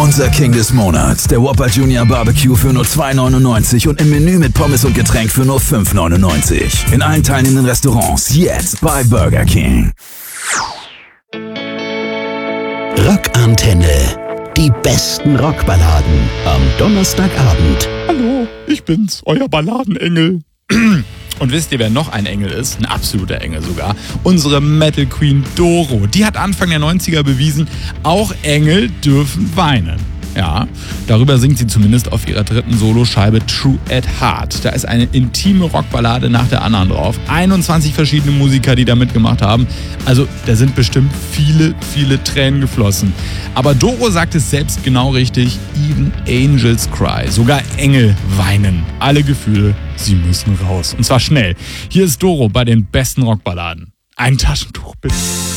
Unser King des Monats, der Whopper Junior Barbecue für nur $2,99 und im Menü mit Pommes und Getränk für nur $5,99. In allen teilnehmenden Restaurants jetzt bei Burger King. Rockantenne. Die besten Rockballaden am Donnerstagabend. Hallo, ich bin's, euer Balladenengel. Und wisst ihr, wer noch ein Engel ist? Ein absoluter Engel sogar. Unsere Metal Queen Doro. Die hat Anfang der 90er bewiesen, auch Engel dürfen weinen. Ja, darüber singt sie zumindest auf ihrer dritten Soloscheibe True at Heart. Da ist eine intime Rockballade nach der anderen drauf. 21 verschiedene Musiker, die da mitgemacht haben. Also da sind bestimmt viele, viele Tränen geflossen. Aber Doro sagt es selbst genau richtig. Even Angels cry. Sogar Engel weinen. Alle Gefühle, sie müssen raus. Und zwar schnell. Hier ist Doro bei den besten Rockballaden. Ein Taschentuch bitte.